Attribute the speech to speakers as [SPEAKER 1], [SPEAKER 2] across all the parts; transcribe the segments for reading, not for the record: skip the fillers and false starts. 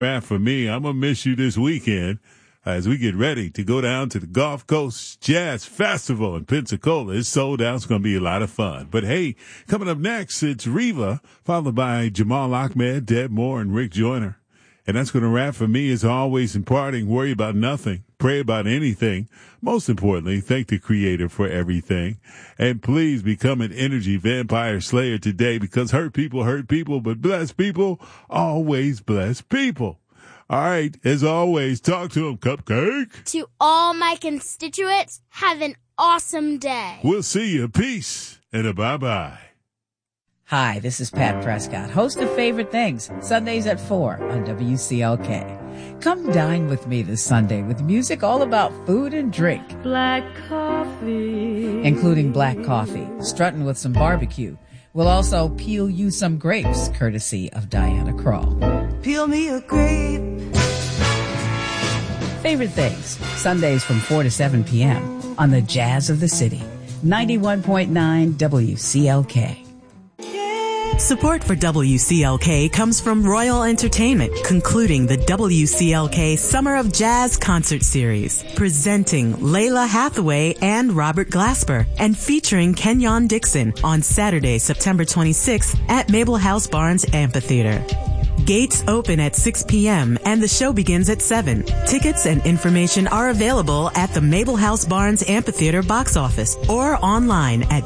[SPEAKER 1] For me, I'm going to miss you this weekend as we get ready to go down to the Gulf Coast Jazz Festival in Pensacola. It's sold out. It's going to be a lot of fun. But hey, coming up next, it's Reva, followed by Jamal Ahmed, Deb Moore, and Rick Joyner. And that's going to wrap for me. As always, in parting, worry about nothing, pray about anything. Most importantly, thank the Creator for everything. And please become an energy vampire slayer today, because hurt people, but blessed people always bless people. All right, as always, talk to them, Cupcake.
[SPEAKER 2] To all my constituents, have an awesome day.
[SPEAKER 1] We'll see you. Peace and a bye-bye.
[SPEAKER 3] Hi, this is Pat Prescott, host of Favorite Things, Sundays at 4 on WCLK. Come dine with me this Sunday with music all about food and drink.
[SPEAKER 4] Black coffee.
[SPEAKER 3] Including black coffee, strutting with some barbecue. We'll also peel you some grapes, courtesy of Diana Krall.
[SPEAKER 4] Peel me a grape.
[SPEAKER 3] Favorite Things, Sundays from 4 to 7 p.m. on the Jazz of the City, 91.9 WCLK.
[SPEAKER 5] Support for WCLK comes from Royal Entertainment, concluding the WCLK Summer of Jazz Concert Series, presenting Layla Hathaway and Robert Glasper, and featuring Kenyon Dixon on Saturday, September 26th at Mabel House Barnes Amphitheater. Gates open at 6 p.m. and the show begins at 7. Tickets and information are available at the Mabel House Barnes Amphitheater box office or online at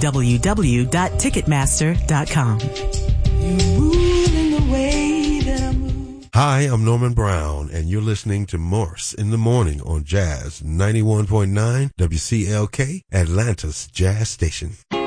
[SPEAKER 5] www.ticketmaster.com.
[SPEAKER 6] Hi, I'm Norman Brown, and you're listening to Morse in the Morning on Jazz 91.9 WCLK, Atlanta's Jazz Station.